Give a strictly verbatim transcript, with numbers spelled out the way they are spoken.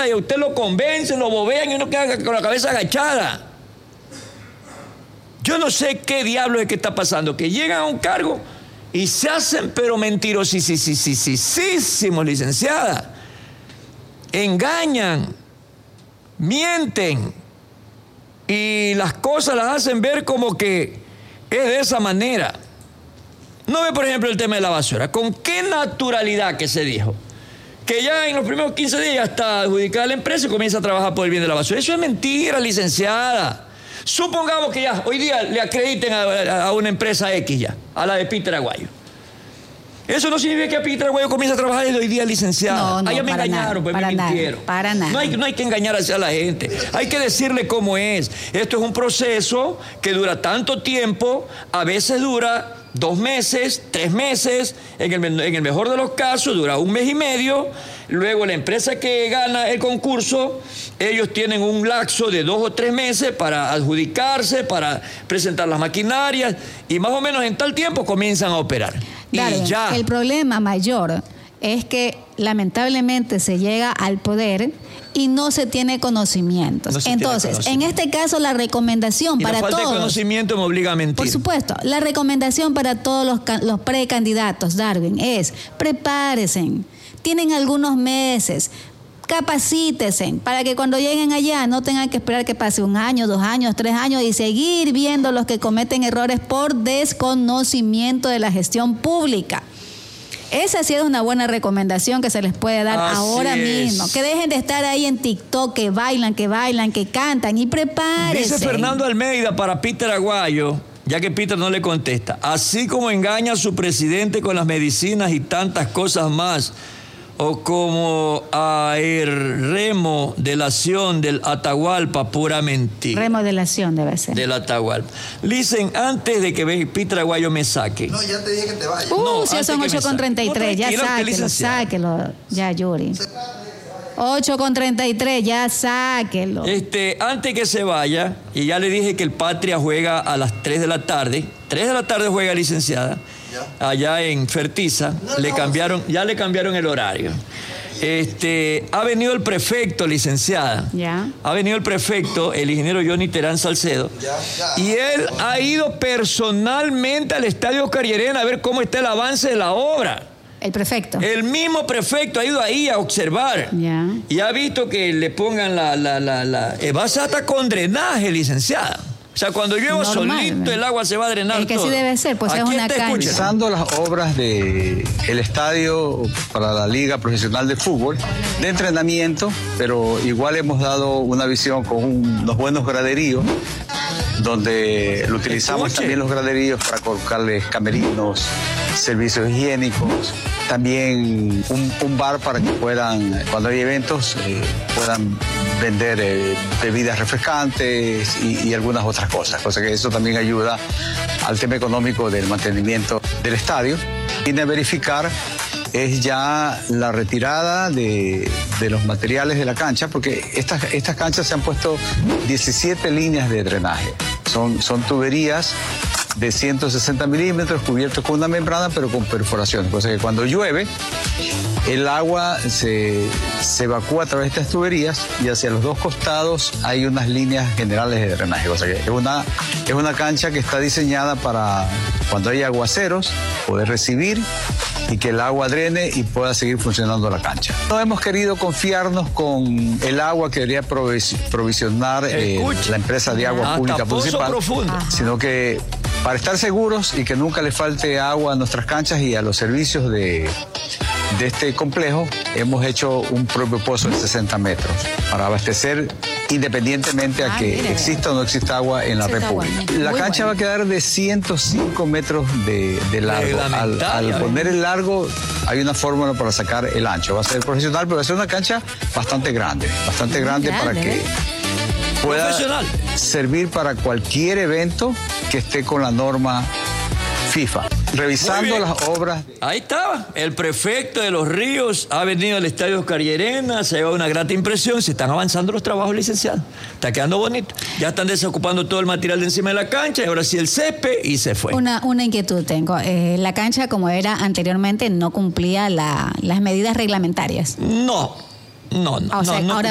licenciada, y a usted lo convencen, lo bobean y uno queda con la cabeza agachada. Yo no sé qué diablo es que está pasando, que llegan a un cargo y se hacen pero mentirosísimos, licenciada. Engañan, mienten y las cosas las hacen ver como que es de esa manera. No ve, por ejemplo, el tema de la basura. ¿Con qué naturalidad que se dijo? Que ya en los primeros quince días está adjudicada la empresa y comienza a trabajar por el bien de la basura. Eso es mentira, licenciada. Supongamos que ya hoy día le acrediten a, a, a una empresa X ya, a la de Peter Aguayo. Eso no significa que a Peter Aguayo comience a trabajar desde hoy día, licenciada. No, no, ah, ya me engañaron, pues me mintieron. Nada, para nada. No hay, no hay que engañar hacia la gente. Hay que decirle cómo es. Esto es un proceso que dura tanto tiempo, a veces dura dos meses, tres meses, en el, en el mejor de los casos dura un mes y medio. Luego la empresa que gana el concurso, ellos tienen un lapso de dos o tres meses para adjudicarse, para presentar las maquinarias, y más o menos en tal tiempo comienzan a operar. Darwin, y ya. El problema mayor es que lamentablemente se llega al poder y no se tiene conocimientos. No se Entonces, tiene conocimiento. En este caso, la recomendación y para la falta todos... de conocimiento me obliga a mentir. Por supuesto, la recomendación para todos los, los precandidatos, Darwin, es prepárense. Tienen algunos meses, capacítense para que cuando lleguen allá no tengan que esperar que pase un año, dos años, tres años y seguir viendo los que cometen errores por desconocimiento de la gestión pública. Esa sí es una buena recomendación que se les puede dar Así ahora es. mismo. Que dejen de estar ahí en TikTok, que bailan, que bailan, que cantan y prepárense. Dice Fernando Almeida para Peter Aguayo, ya que Peter no le contesta, así como engaña a su presidente con las medicinas y tantas cosas más, o como a el remodelación del Atahualpa, pura mentira. Remodelación debe ser. Del Atahualpa. Dicen, antes de que Peter Aguayo me saque. No, ya te dije que te vayas. Uh, no, si son ocho con treinta y tres, no, ya sáquelo, sáquelo, ya Yuri. ocho con treinta y tres, ya sáquelo. Este, antes que se vaya, y ya le dije que el Patria juega a las tres de la tarde, tres de la tarde juega, licenciada, ya. Allá en Fertiza, no, le no, cambiaron, sí. ya le cambiaron el horario. Este, ha venido el prefecto, licenciada. Ya. Ha venido el prefecto, el ingeniero Johnny Terán Salcedo. Ya, ya. Y él ha ido personalmente al estadio Oscar Llerena a ver cómo está el avance de la obra. El prefecto. El mismo prefecto ha ido ahí a observar. Ya. Y ha visto que le pongan la... la, la, la eh, va hasta con drenaje, licenciada. O sea, cuando llueva solito el agua se va a drenar el que todo. sí debe ser, pues Aquí es una cancha. Realizando las obras del estadio para la Liga Profesional de Fútbol, de entrenamiento, pero igual hemos dado una visión con unos buenos graderíos, donde lo utilizamos Escuche. también los graderíos para colocarles camerinos, servicios higiénicos, también un, un bar para que puedan, cuando hay eventos, eh, puedan vender eh, bebidas refrescantes y, y algunas otras cosas. O sea que eso también ayuda al tema económico del mantenimiento del estadio. Viene a verificar es ya la retirada de, de los materiales de la cancha, porque estas, estas canchas se han puesto diecisiete líneas de drenaje. Son, son tuberías de ciento sesenta milímetros cubiertos con una membrana pero con perforaciones. O sea que cuando llueve, el agua se, se evacúa a través de estas tuberías y hacia los dos costados hay unas líneas generales de drenaje. O sea que es una, es una cancha que está diseñada para cuando hay aguaceros poder recibir y que el agua drene y pueda seguir funcionando la cancha. No hemos querido confiarnos con el agua que debería provisionar eh, la empresa de agua pública municipal, sino que para estar seguros y que nunca le falte agua a nuestras canchas y a los servicios de, de este complejo, hemos hecho un propio pozo de sesenta metros para abastecer independientemente a que ah, exista o no exista agua en la República. La cancha va a quedar de ciento cinco metros de, de largo. Al, al poner el largo hay una fórmula para sacar el ancho. Va a ser profesional, pero va a ser una cancha bastante grande, bastante grande, grande para que pueda servir para cualquier evento que esté con la norma FIFA. Revisando las obras. Ahí estaba. El prefecto de Los Ríos ha venido al estadio Oscar Llerena, se ha llevado una grata impresión. Se están avanzando los trabajos, licenciado. Está quedando bonito. Ya están desocupando todo el material de encima de la cancha y ahora sí el césped y se fue. Una, una inquietud tengo. Eh, la cancha, como era anteriormente, no cumplía la, las medidas reglamentarias. No, no, no. O sea, no, no ahora